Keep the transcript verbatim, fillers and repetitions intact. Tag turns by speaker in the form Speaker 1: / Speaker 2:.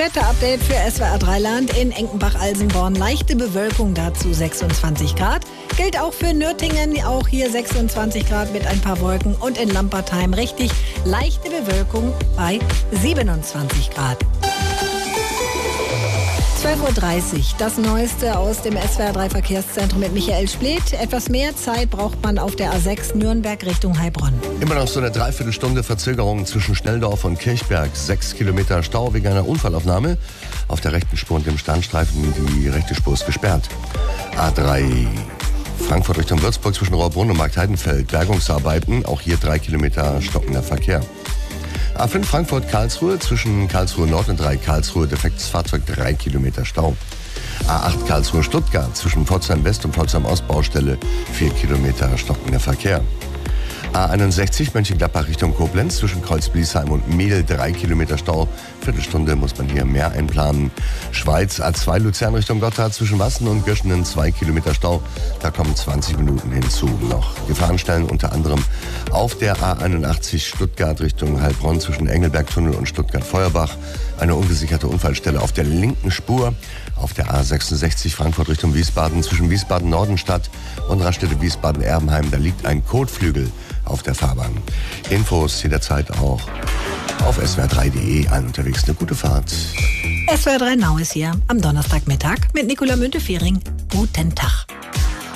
Speaker 1: Wetterupdate für S W R drei Land. In Enkenbach-Alsenborn leichte Bewölkung, dazu sechsundzwanzig Grad. Gilt auch für Nürtingen, auch hier sechsundzwanzig Grad mit ein paar Wolken. Und in Lampertheim richtig leichte Bewölkung bei siebenundzwanzig Grad. zwölf Uhr dreißig, das Neueste aus dem S W R drei Verkehrszentrum mit Michael Spleth. Etwas mehr Zeit braucht man auf der A sechs Nürnberg Richtung Heilbronn.
Speaker 2: Immer noch so eine Dreiviertelstunde Verzögerung zwischen Schnelldorf und Kirchberg. Sechs Kilometer Stau wegen einer Unfallaufnahme. Auf der rechten Spur und dem Standstreifen, die rechte Spur ist gesperrt. A drei Frankfurt Richtung Würzburg zwischen Rohrbrunn und Marktheidenfeld. Bergungsarbeiten, auch hier drei Kilometer stockender Verkehr. A fünf Frankfurt-Karlsruhe zwischen Karlsruhe Nord und drei Karlsruhe defektes Fahrzeug, drei Kilometer Stau. A acht Karlsruhe-Stuttgart zwischen Pforzheim West und Pforzheim Ostbaustelle, vier Kilometer stockender Verkehr. A einundsechzig Mönchengladbach Richtung Koblenz zwischen Kreuz-Bliesheim und Mehl, drei Kilometer Stau. Viertelstunde muss man hier mehr einplanen. Schweiz A zwei Luzern Richtung Gotthard zwischen Wassen und Göschenen, zwei Kilometer Stau. Da kommen zwanzig Minuten hinzu. Noch Gefahrenstellen unter anderem auf der A einundachtzig Stuttgart Richtung Heilbronn zwischen Engelbergtunnel und Stuttgart-Feuerbach. Eine ungesicherte Unfallstelle auf der linken Spur. Auf der A sechsundsechzig Frankfurt Richtung Wiesbaden zwischen Wiesbaden-Nordenstadt und Raststätte Wiesbaden-Erbenheim. Da liegt ein Kotflügel auf der Fahrbahn. Infos jederzeit auch auf S W R drei punkt de. Allen unterwegs eine gute Fahrt.
Speaker 1: S W R drei Now ist hier am Donnerstagmittag mit Nicola Müntefering. Guten Tag.